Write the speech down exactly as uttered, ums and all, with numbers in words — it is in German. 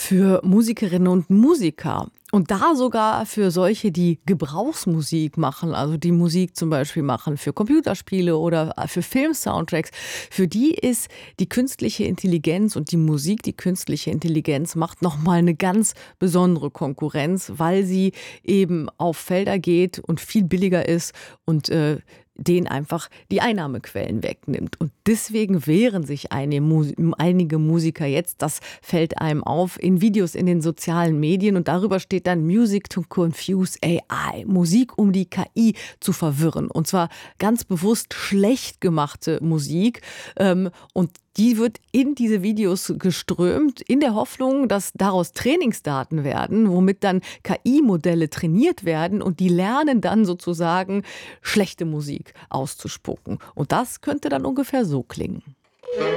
für Musikerinnen und Musiker. Und da sogar für solche, die Gebrauchsmusik machen, also die Musik zum Beispiel machen für Computerspiele oder für Film-Soundtracks. Für die ist die künstliche Intelligenz und die Musik, die künstliche Intelligenz macht nochmal eine ganz besondere Konkurrenz, weil sie eben auf Felder geht und viel billiger ist und äh, denen einfach die Einnahmequellen wegnimmt. Und deswegen wehren sich einige Musiker jetzt, das fällt einem auf, in Videos in den sozialen Medien. Und darüber steht dann Music to confuse A I, Musik, um die K I zu verwirren. Und zwar ganz bewusst schlecht gemachte Musik. Und die wird in diese Videos geströmt, in der Hoffnung, dass daraus Trainingsdaten werden, womit dann K I-Modelle trainiert werden und die lernen dann sozusagen schlechte Musik auszuspucken. Und das könnte dann ungefähr so klingen.